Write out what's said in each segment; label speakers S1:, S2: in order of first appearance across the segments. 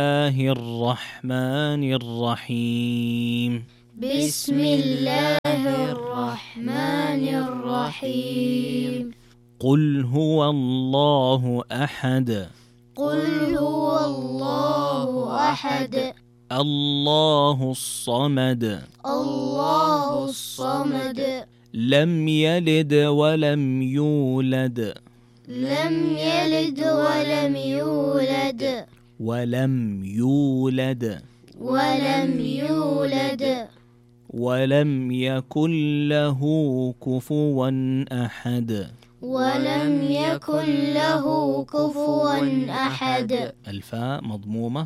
S1: الله الرحمن الرحيم.
S2: بسم الله الرحمن الرحيم.
S1: قل هو الله أحد.
S2: قل هو الله أحد.
S1: الله الصمد.
S2: الله الصمد.
S1: لم يلد ولم يولد.
S2: لم يلد ولم يولد.
S1: ولم يولد.
S2: ولم يولد.
S1: ولم يكن له كفوا أحد.
S2: ولم يكن له كفوا أحد.
S1: الفاء مضمومة.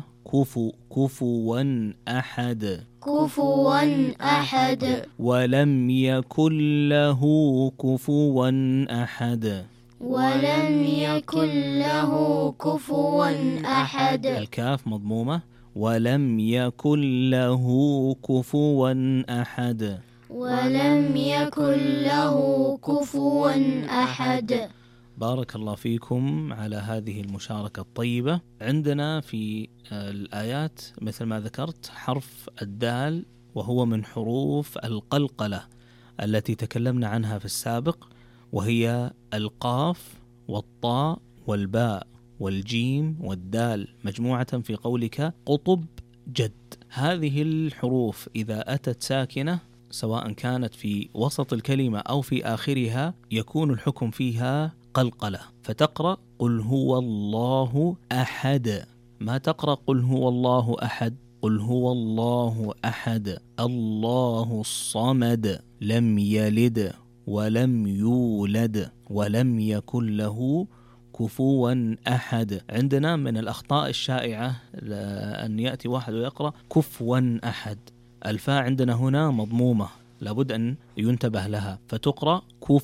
S1: كفوا أحد.
S2: كفوا أحد.
S1: ولم يكن له كفوا أحد.
S2: ولم يكن له كفوا أحد.
S1: الكاف مضمومة. ولم يكن له كفوا أحد.
S2: ولم يكن له كفوا أحد.
S1: بارك الله فيكم على هذه المشاركة الطيبة. عندنا في الآيات مثل ما ذكرت حرف الدال، وهو من حروف القلقلة التي تكلمنا عنها في السابق، وهي القاف والطاء والباء والجيم والدال مجموعة في قولك قطب جد. هذه الحروف إذا أتت ساكنة سواء كانت في وسط الكلمة أو في آخرها يكون الحكم فيها قلقلة، فتقرأ قل هو الله أحد، ما تقرأ قل هو الله أحد. قل هو الله أحد الله الصمد لم يلد ولم يولد ولم يكن له كفوا أحد. عندنا من الأخطاء الشائعة أن يأتي واحد ويقرأ كفوا أحد، الفاء عندنا هنا مضمومة لابد أن ينتبه لها، فتقرأ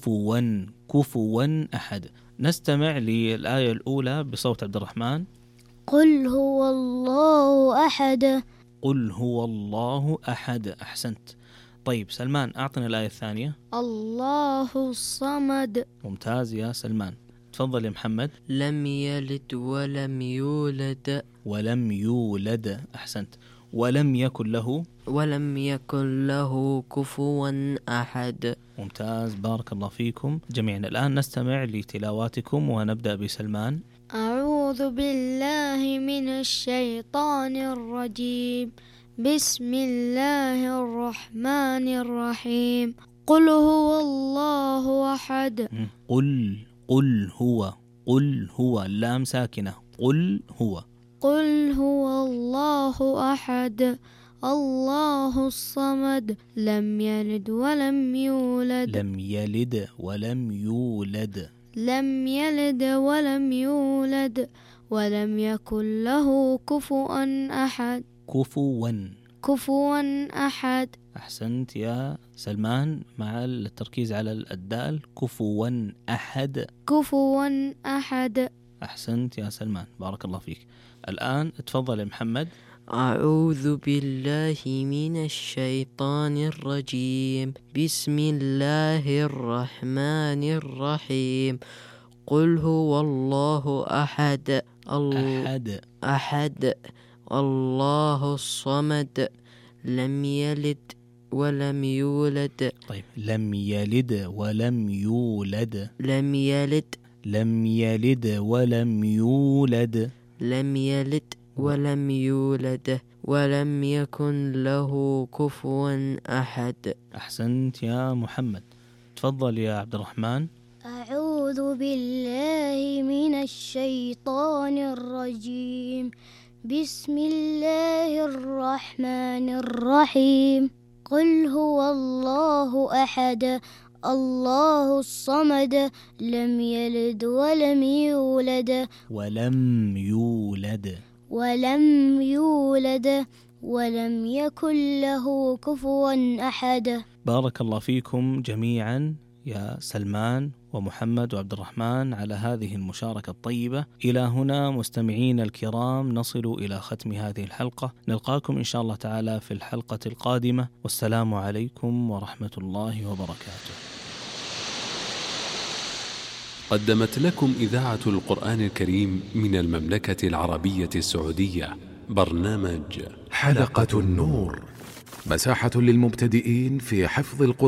S1: كفوا أحد. نستمع للآية الأولى بصوت عبد الرحمن.
S2: قل هو الله أحد.
S1: قل هو الله أحد. أحسنت. طيب سلمان أعطنا الآية الثانية.
S2: الله الصمد.
S1: ممتاز يا سلمان. تفضل يا محمد.
S3: لم يلد ولم يولد.
S1: ولم يولد. أحسنت. ولم يكن
S3: له كفوا أحد.
S1: ممتاز، بارك الله فيكم جميعا. الآن نستمع لتلاواتكم ونبدأ بسلمان.
S2: أعوذ بالله من الشيطان الرجيم. بسم الله الرحمن الرحيم. قل هو الله أحد.
S1: قل هو اللام ساكنة.
S2: قل هو الله أحد الله الصمد لم يلد ولم يولد.
S1: لم يلد ولم يولد.
S2: لم يلد ولم يولد ولم يكن له كفوا أحد. كفوا أحد.
S1: أحسنت يا سلمان، مع التركيز على الدال. كفوا أحد.
S2: كفوا أحد.
S1: أحسنت يا سلمان، بارك الله فيك. الآن تفضل يا محمد.
S3: أعوذ بالله من الشيطان الرجيم. بسم الله الرحمن الرحيم. قل هو الله أحد. أحد الله الصمد لم يلد ولم يولد.
S1: طيب لم يلد ولم يولد.
S3: لم يلد
S1: ولم يولد.
S3: لم يلد ولم يولد ولم يكن له كفوا أحد.
S1: أحسنت يا محمد. تفضل يا عبد الرحمن.
S2: أعوذ بالله من الشيطان الرجيم. بسم الله الرحمن الرحيم. قل هو الله أحد الله الصمد لم يلد ولم يولد. ولم يولد ولم يكن له كفوا أحد.
S1: بارك الله فيكم جميعا يا سلمان ومحمد وعبد الرحمن على هذه المشاركة الطيبة. إلى هنا مستمعين الكرام نصل إلى ختم هذه الحلقة. نلقاكم إن شاء الله تعالى في الحلقة القادمة، والسلام عليكم ورحمة الله وبركاته.
S4: قدمت لكم إذاعة القرآن الكريم من المملكة العربية السعودية برنامج حلقة النور، مساحة للمبتدئين في حفظ القرآن